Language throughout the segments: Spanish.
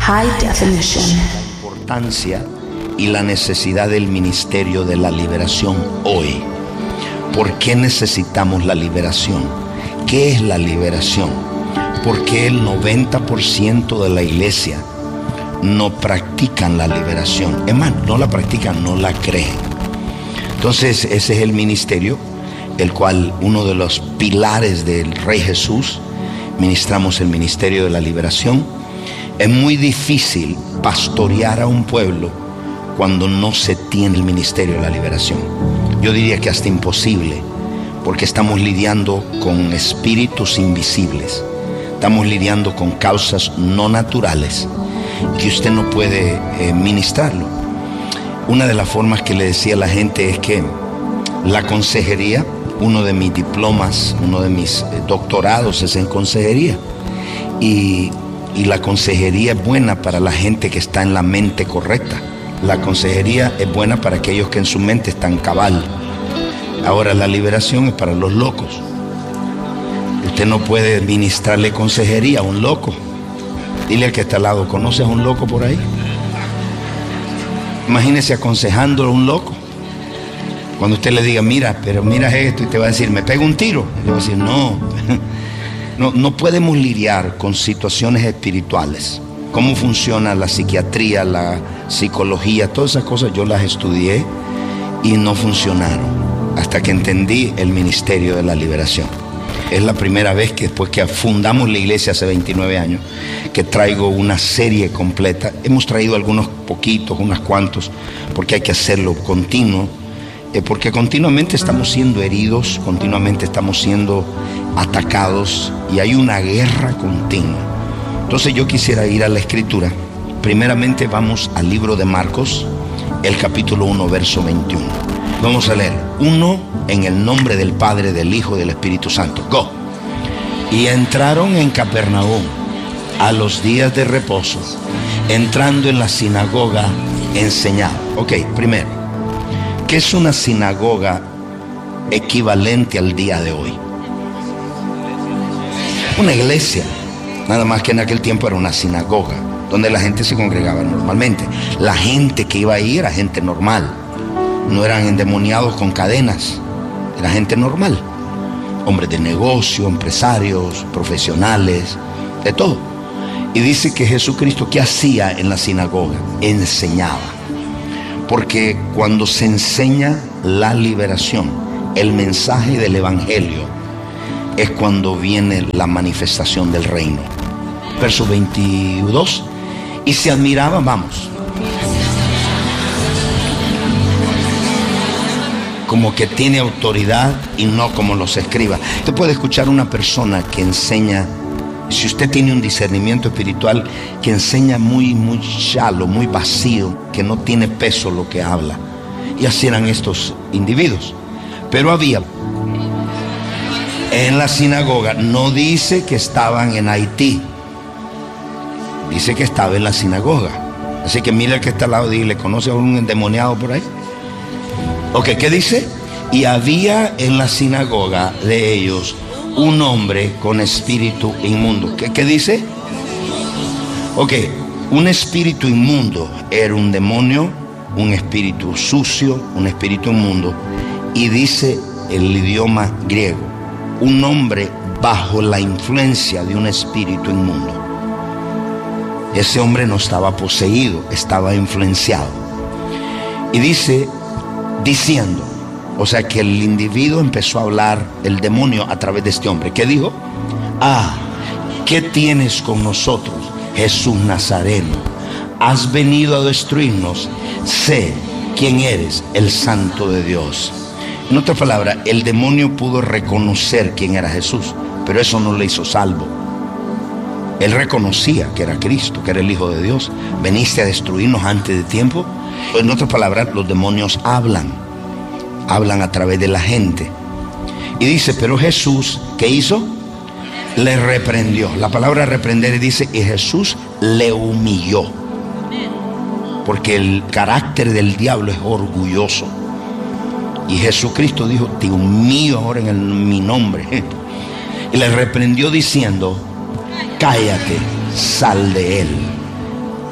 High definition. La importancia y la necesidad del ministerio de la liberación hoy. ¿Por qué necesitamos la liberación? ¿Qué es la liberación? Porque el 90% de la iglesia no practican la liberación. Es más, no la practican, no la creen. Entonces ese es el ministerio, el cual uno de los pilares del Rey Jesús, ministramos el ministerio de la liberación. Es muy difícil pastorear a un pueblo cuando no se tiene el ministerio de la liberación. Yo diría que hasta imposible, porque estamos lidiando con espíritus invisibles. Estamos lidiando con causas no naturales que usted no puede ministrarlo. Una de las formas que le decía a la gente es que la consejería, uno de mis diplomas, uno de mis doctorados es en consejería. Y la consejería es buena para la gente que está en la mente correcta. La consejería es buena para aquellos que en su mente están cabal. Ahora la liberación es para los locos. Usted no puede ministrarle consejería a un loco. Dile al que está al lado, ¿conoces a un loco por ahí? Imagínese aconsejándolo a un loco. Cuando usted le diga, mira, pero mira esto, y te va a decir, ¿me pego un tiro? Y le va a decir, no podemos lidiar con situaciones espirituales. Cómo funciona la psiquiatría, la psicología, todas esas cosas yo las estudié y no funcionaron hasta que entendí el ministerio de la liberación. Es la primera vez que después que fundamos la iglesia hace 29 años que traigo una serie completa. Hemos traído algunos poquitos, unos cuantos, porque hay que hacerlo continuo, porque continuamente estamos siendo heridos, continuamente estamos siendo atacados y hay una guerra continua. Entonces yo quisiera ir a la escritura. Primeramente vamos al libro de Marcos, el capítulo 1, verso 21. Vamos a leer. 1, en el nombre del Padre, del Hijo y del Espíritu Santo. Go. Y entraron en Capernaum a los días de reposo, entrando en la sinagoga, enseñaba. Ok, primero, ¿qué es una sinagoga equivalente al día de hoy? Una iglesia. Nada más que en aquel tiempo era una sinagoga, donde la gente se congregaba normalmente. La gente que iba ahí era gente normal. No eran endemoniados con cadenas. Era gente normal. Hombres de negocio, empresarios, profesionales, de todo. Y dice que Jesucristo, ¿qué hacía en la sinagoga? Enseñaba. Porque cuando se enseña la liberación, el mensaje del evangelio, es cuando viene la manifestación del reino. Verso 22. Y se admiraban, vamos, como que tiene autoridad y no como los escribas. Usted puede escuchar una persona que enseña, si usted tiene un discernimiento espiritual, que enseña muy shallow, muy vacío, que no tiene peso lo que habla. Y así eran estos individuos. Pero había en la sinagoga, no dice que estaban en Haití, dice que estaba en la sinagoga. Así que mira al que está al lado y dile, ¿conoce a un endemoniado por ahí? Ok, ¿qué dice? Y había en la sinagoga de ellos un hombre con espíritu inmundo. ¿Qué dice? Ok, un espíritu inmundo era un demonio, un espíritu sucio, un espíritu inmundo. Y dice el idioma griego, un hombre bajo la influencia de un espíritu inmundo. Ese hombre no estaba poseído, estaba influenciado. Y dice, diciendo, o sea que el individuo empezó a hablar, el demonio, a través de este hombre. ¿Qué dijo? ¿Qué tienes con nosotros, Jesús Nazareno? Has venido a destruirnos. Sé quién eres, el Santo de Dios. En otras palabras, el demonio pudo reconocer quién era Jesús, pero eso no le hizo salvo. Él reconocía que era Cristo, que era el Hijo de Dios. Veniste a destruirnos antes de tiempo. En otras palabras, los demonios hablan a través de la gente. Y dice, pero Jesús, ¿qué hizo? Le reprendió. La palabra reprender dice, y Jesús le humilló. Porque el carácter del diablo es orgulloso. Y Jesucristo dijo, te humillo ahora en mi nombre. Y le reprendió diciendo, cállate, sal de él.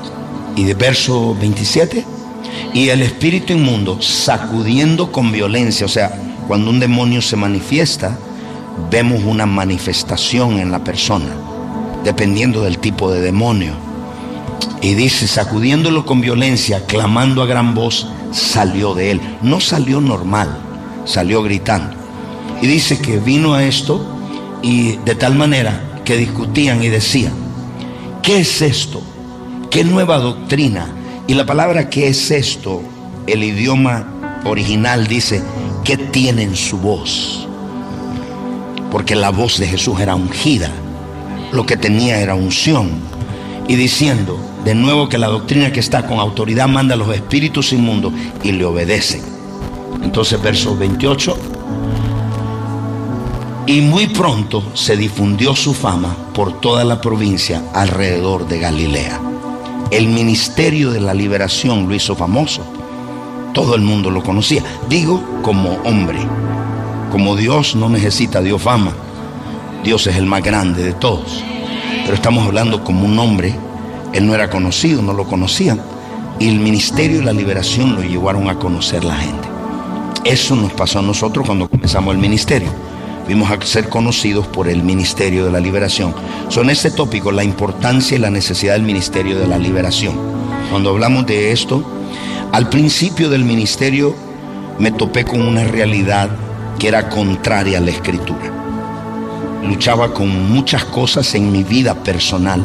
Y de verso 27, y el espíritu inmundo sacudiendo con violencia, o sea, cuando un demonio se manifiesta, vemos una manifestación en la persona, dependiendo del tipo de demonio. Y dice, sacudiéndolo con violencia, clamando a gran voz, salió de él. No salió normal, salió gritando. Y dice que vino a esto, y de tal manera que discutían y decían, ¿qué es esto? ¿Qué nueva doctrina? Y la palabra ¿qué es esto? El idioma original dice, ¿qué tiene en su voz? Porque la voz de Jesús era ungida, lo que tenía era unción. Y diciendo de nuevo que la doctrina que está con autoridad manda a los espíritus inmundos y le obedecen. Entonces verso 28, y muy pronto se difundió su fama por toda la provincia alrededor de Galilea. El ministerio de la liberación lo hizo famoso. Todo el mundo lo conocía. Digo, como hombre. Como Dios no necesita Dios fama. Dios es el más grande de todos. Pero estamos hablando como un hombre. Él no era conocido, no lo conocían. Y el ministerio de la liberación lo llevaron a conocer la gente. Eso nos pasó a nosotros cuando comenzamos el ministerio. Vimos a ser conocidos por el ministerio de la liberación. En este tópico, la importancia y la necesidad del ministerio de la liberación. Cuando hablamos de esto, al principio del ministerio me topé con una realidad que era contraria a la escritura. Luchaba con muchas cosas en mi vida personal,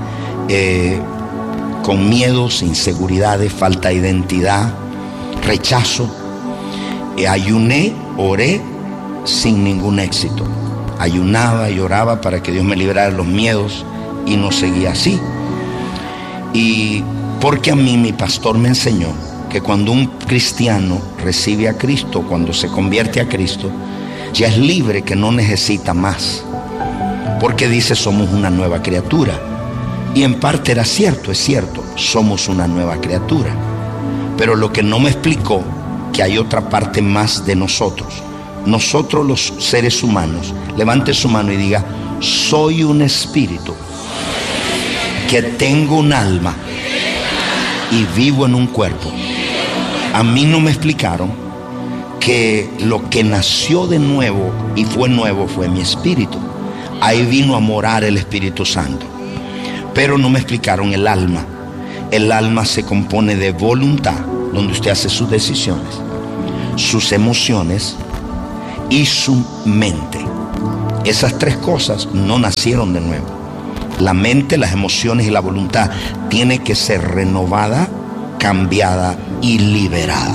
con miedos, inseguridades, falta de identidad, rechazo. Ayuné, oré, sin ningún éxito. Ayunaba y oraba para que Dios me librara de los miedos y no seguía así. Y porque a mí mi pastor me enseñó que cuando un cristiano recibe a Cristo, cuando se convierte a Cristo, ya es libre, que no necesita más, porque dice somos una nueva criatura. Y en parte era cierto, es cierto, somos una nueva criatura. Pero lo que no me explicó, que hay otra parte más de nosotros. Nosotros los seres humanos, levante su mano y diga, soy un espíritu que tengo un alma y vivo en un cuerpo. A mí no me explicaron que lo que nació de nuevo y fue nuevo fue mi espíritu. Ahí vino a morar el Espíritu Santo. Pero no me explicaron el alma. El alma se compone de voluntad, donde usted hace sus decisiones, sus emociones y su mente. Esas tres cosas no nacieron de nuevo. La mente, las emociones y la voluntad tiene que ser renovada, cambiada y liberada.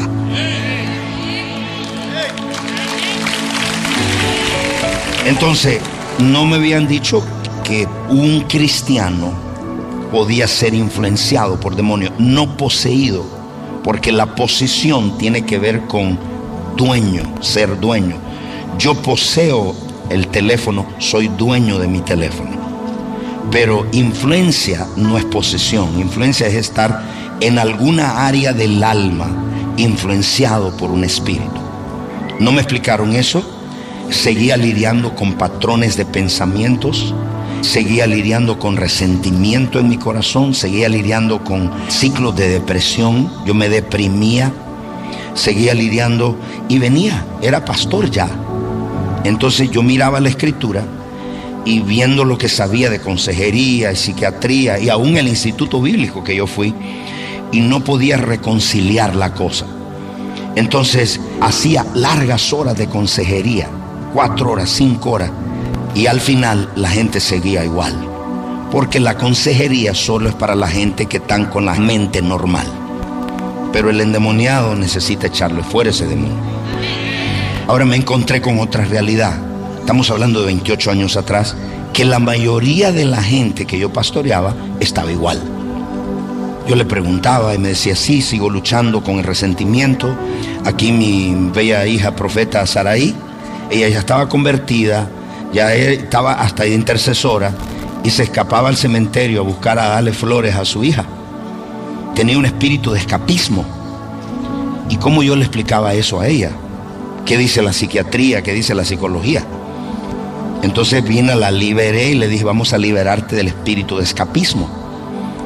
Entonces, no me habían dicho que un cristiano podía ser influenciado por demonios, no poseído, porque la posesión tiene que ver con dueño, ser dueño. Yo poseo el teléfono, soy dueño de mi teléfono. Pero influencia no es posesión. Influencia es estar en alguna área del alma influenciado por un espíritu. No me explicaron eso. Seguía lidiando con patrones de pensamientos, seguía lidiando con resentimiento en mi corazón, seguía lidiando con ciclos de depresión. Yo me deprimía, seguía lidiando y venía, era pastor ya. Entonces yo miraba la escritura y viendo lo que sabía de consejería y psiquiatría y aún el instituto bíblico que yo fui, y no podía reconciliar la cosa. Entonces hacía largas horas de consejería, 4 horas, 5 horas, y al final la gente seguía igual, porque la consejería solo es para la gente que están con la mente normal, pero el endemoniado necesita echarle fuera ese demonio. Ahora me encontré con otra realidad. Estamos hablando de 28 años atrás, que la mayoría de la gente que yo pastoreaba estaba igual. Yo le preguntaba y me decía, sí, sigo luchando con el resentimiento. Aquí mi bella hija profeta Saraí, ella ya estaba convertida, ya estaba hasta de intercesora, y se escapaba al cementerio a buscar a darle flores a su hija. Tenía un espíritu de escapismo. ¿Y cómo yo le explicaba eso a ella? ¿Qué dice la psiquiatría? ¿Qué dice la psicología? Entonces vine, la liberé y le dije, vamos a liberarte del espíritu de escapismo.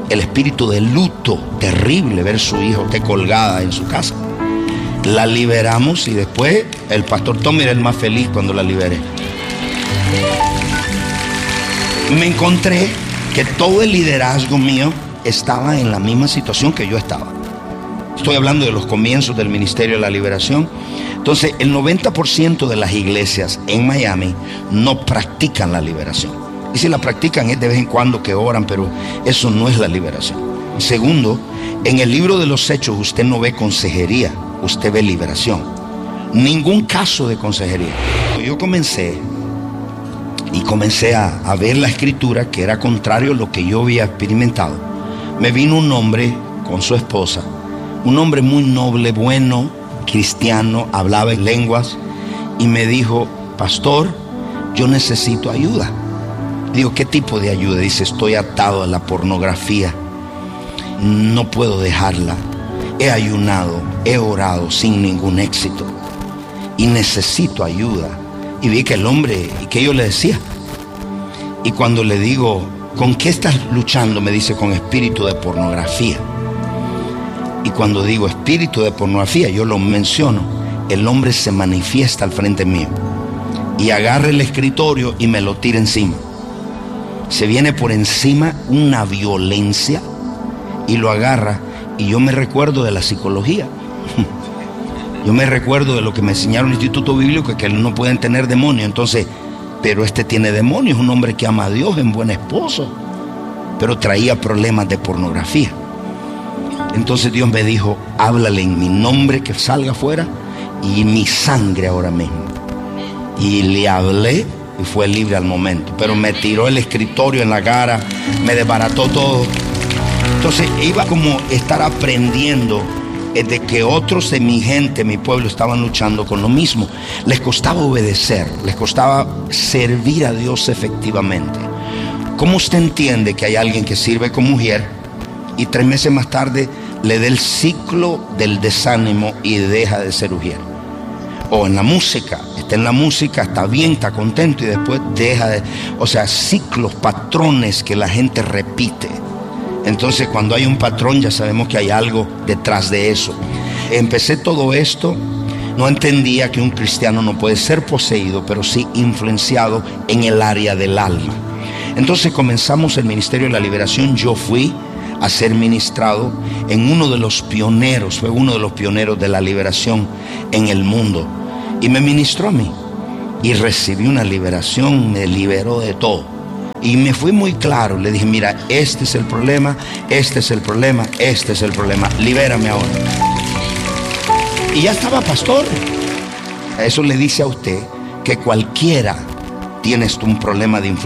el espíritu de luto terrible, ver su hijo colgada en su casa. La liberamos y después el pastor Tommy era el más feliz cuando la liberé. Me encontré que todo el liderazgo mío estaba en la misma situación que yo estaba. Estoy hablando de los comienzos del Ministerio de la Liberación. Entonces, el 90% de las iglesias en Miami no practican la liberación. Y si la practican es de vez en cuando que oran, pero eso no es la liberación. Segundo, en el libro de los Hechos usted no ve consejería, usted ve liberación. Ningún caso de consejería. Yo comencé a ver la escritura, que era contrario a lo que yo había experimentado. Me vino un hombre con su esposa, un hombre muy noble, bueno, cristiano, hablaba en lenguas, y me dijo: pastor, yo necesito ayuda. Digo, ¿qué tipo de ayuda? Dice: estoy atado a la pornografía, no puedo dejarla, he ayunado, he orado sin ningún éxito y necesito ayuda. Y vi que el hombre, y que yo le decía, y cuando le digo: ¿con qué estás luchando? Me dice: con espíritu de pornografía. Y cuando digo espíritu de pornografía, yo lo menciono, el hombre se manifiesta al frente mío y agarra el escritorio y me lo tira encima. Se viene por encima una violencia y lo agarra. Y yo me recuerdo de la psicología. Yo me recuerdo de lo que me enseñaron en el Instituto Bíblico, que no pueden tener demonios. Entonces, pero este tiene demonios, un hombre que ama a Dios, es un buen esposo, pero traía problemas de pornografía. Entonces Dios me dijo: háblale en mi nombre que salga afuera y mi sangre ahora mismo. Y le hablé y fue libre al momento, pero me tiró el escritorio en la cara, me desbarató todo. Entonces iba como estar aprendiendo de que otros de mi gente, mi pueblo, estaban luchando con lo mismo. Les costaba obedecer, les costaba servir a Dios efectivamente. ¿Cómo usted entiende que hay alguien que sirve como mujer y 3 meses más tarde le dé el ciclo del desánimo y deja de ser mujer? O en la música, está en la música, está bien, está contento y después deja de... O sea, ciclos, patrones que la gente repite. Entonces, cuando hay un patrón, ya sabemos que hay algo detrás de eso. Empecé todo esto, no entendía que un cristiano no puede ser poseído, pero sí influenciado en el área del alma. Entonces comenzamos el Ministerio de la Liberación. Yo fui a ser ministrado en uno de los pioneros, fue uno de los pioneros de la liberación en el mundo. Y me ministró a mí. Y recibí una liberación, me liberó de todo. Y me fui muy claro, le dije: mira, este es el problema, este es el problema, este es el problema, libérame ahora. Y ya estaba pastor. Eso le dice a usted que cualquiera tiene un problema de influencia.